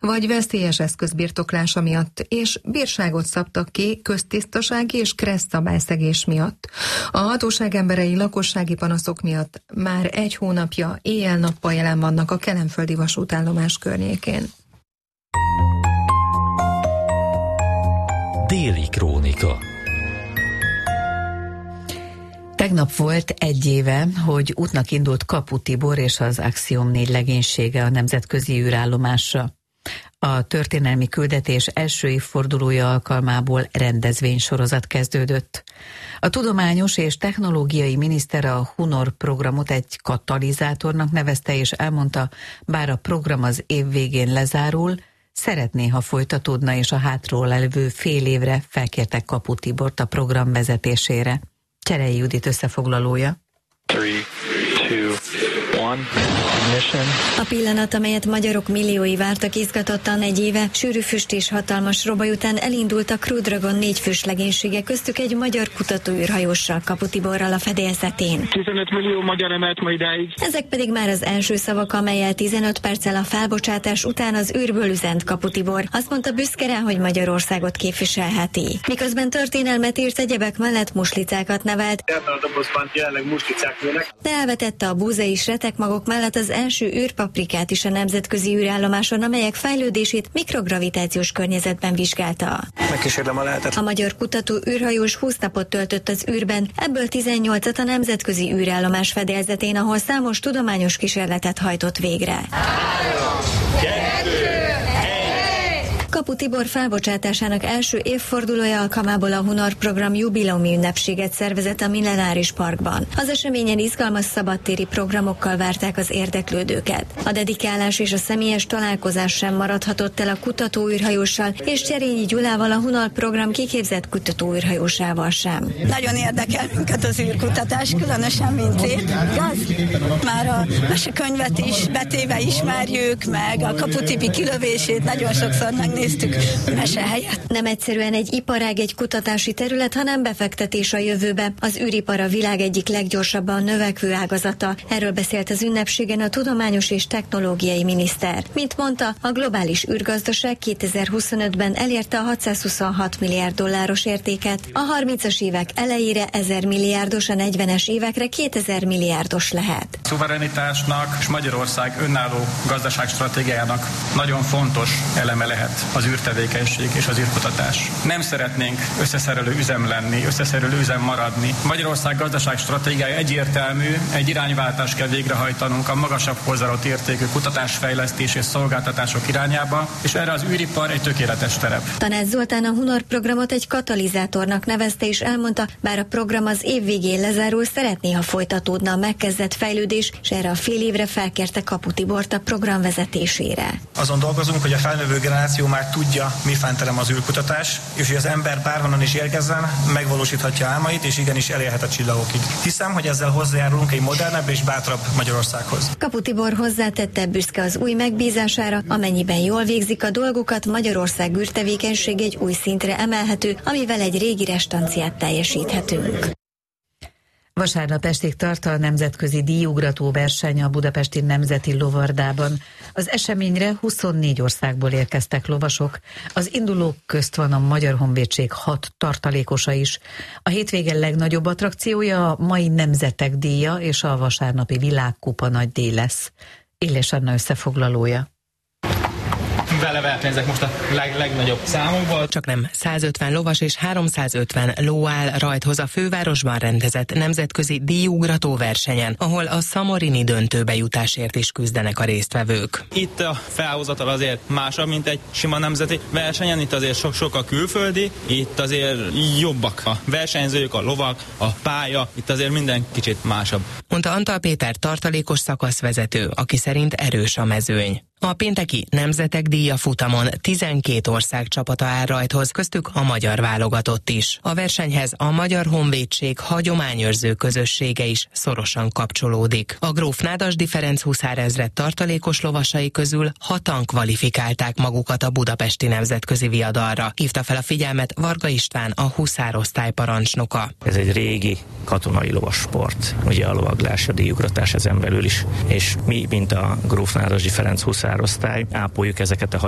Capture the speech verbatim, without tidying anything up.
vagy veszélyes eszközbirtoklása miatt, és bírságot szabtak ki köztisztasági és kressz szabályszegés miatt. A hatóság emberei lakossági panaszok miatt már egy hónapja éjjel-nappal jelen vannak a kelenföldi vasútállomás környékén. Déli krónika. Tegnap volt egy éve, hogy útnak indult Kapu Tibor és az Axiom négy legénysége a nemzetközi űrállomásra. A történelmi küldetés első évfordulója alkalmából rendezvénysorozat kezdődött. A tudományos és technológiai miniszter a Hunor programot egy katalizátornak nevezte, és elmondta, bár a program az év végén lezárul, szeretné, ha folytatódna, és a hátról levő fél évre felkértek Kapu Tibort a program vezetésére. Cserei Judit összefoglalója. Three, two, one. A pillanat, amelyet magyarok milliói vártak izgatottan egy éve, sűrű füst és hatalmas robaj után elindult a Crew Dragon négy fős legénysége, köztük egy magyar kutatóűrhajóssal, Kapu Tiborral a fedélzetén. tizenöt millió magyar emelt ma idáig. Ezek pedig már az első szavak, amelyel tizenöt perccel a felbocsátás után az űrből üzent Kapu Tibor. Azt mondta büszke rá, hogy Magyarországot képviselheti. Miközben történelmet írt, egyebek mellett muslicákat nevelt. Ebben a dobozban jelenleg muslicák nőnek. De elvetette a búza és retekmagok mellett az első űrpaprikát is a nemzetközi űrállomáson, amelyek fejlődését mikrogravitációs környezetben vizsgálta. Megkísérlem a lehetet. A magyar kutató űrhajós húsz napot töltött az űrben, ebből tizennyolcat a nemzetközi űrállomás fedélzetén, ahol számos tudományos kísérletet hajtott végre. Kapu Tibor felbocsátásának első évfordulója alkalmából a Hunor program jubileumi ünnepséget szervezett a Millenáris Parkban. Az eseményen izgalmas szabadtéri programokkal várták az érdeklődőket. A dedikálás és a személyes találkozás sem maradhatott el a kutatóűrhajóssal, és Cserényi Gyulával, a Hunor program kiképzett kutatóűrhajósával sem. Nagyon érdekel minket az űrkutatás, különösen Mincét. Igaz? Már a mesekönyvet is betéve ismerjük, meg a Kapu Tibi kilövését nagyon sokszor megnéztük mese helyett. Nem egyszerűen egy iparág, egy kutatási terület, hanem befektetés a jövőbe. Az űripar a világ egyik leggyorsabban növekvő ágazata. Erről beszélt az ünnepségen a tudományos és technológiai miniszter. Mint mondta, a globális űrgazdaság kétezer-huszonötben elérte a hatszázhuszonhat milliárd dolláros értéket. A harmincas évek elejére ezer milliárdos, a negyvenes évekre kétezer milliárdos lehet. Szuverenitásnak és Magyarország önálló gazdaságstratégiájának nagyon fontos eleme lehet az űrtevékenység és az űrkutatás. Nem szeretnénk összeszerelő üzem lenni, összeszerelő üzem maradni. Magyarország gazdaság stratégiája egyértelmű, egy irányváltást kell végrehajtanunk a magasabb hozzáadott értékű kutatásfejlesztés és szolgáltatások irányába, és erre az űripar egy tökéletes terep. Tanács Zoltán a Hunor programot egy katalizátornak nevezte, és elmondta, bár a program az év végén lezárul, szeretné, ha folytatódna a megkezdett fejlődés, és erre a fél évre felkérte Kapu Tibort a program vezetésére. Azon dolgozunk, hogy a felnövő generáció már tudja, mi fánterem az űrkutatás, és hogy az ember bárhonnan is érkezzen, megvalósíthatja álmait, és igenis elérhet a csillagokig. Hiszem, hogy ezzel hozzájárulunk egy modernebb és bátrabb Magyarországhoz. Kapu Tibor hozzátette, büszke az új megbízására, amennyiben jól végzik a dolgokat, Magyarország űrtevékenység egy új szintre emelhető, amivel egy régi restanciát teljesíthetünk. Vasárnap estig tart a nemzetközi díjugrató verseny a Budapesti Nemzeti Lovardában. Az eseményre huszonnégy országból érkeztek lovasok. Az indulók közt van a Magyar Honvédség hat tartalékosa is. A hétvége legnagyobb attrakciója a mai Nemzetek díja és a vasárnapi Világkupa nagydíj lesz. Illés Anna összefoglalója. Vele versenyzek most a leg, legnagyobb számokból. Csak nem százötven lovas és háromszázötven ló áll rajthoz a fővárosban rendezett nemzetközi díjugrató versenyen, ahol a szamorini döntőbe jutásért is küzdenek a résztvevők. Itt a felhozatal azért másabb, mint egy sima nemzeti versenyen, itt azért sok-sok a külföldi, itt azért jobbak a versenyzők, a lovak, a pálya, itt azért minden kicsit másabb. Mondta Antal Péter tartalékos szakaszvezető, aki szerint erős a mezőny. A pénteki Nemzetek díja futamon tizenkét ország csapata áll rajthoz, köztük a magyar válogatott is. A versenyhez a Magyar Honvédség hagyományőrző közössége is szorosan kapcsolódik. A gróf Nádasdy Ferenc huszárezred tartalékos lovasai közül hatan kvalifikálták magukat a budapesti nemzetközi viadalra. Hívta fel a figyelmet Varga István, a huszárosztály parancsnoka. Ez egy régi katonai lovassport, ugye a lovaglás, a díjugratás ezen belül is, és mi, mint a gróf Nádasdy Ferenc huszárosztály, ápoljuk ezeket a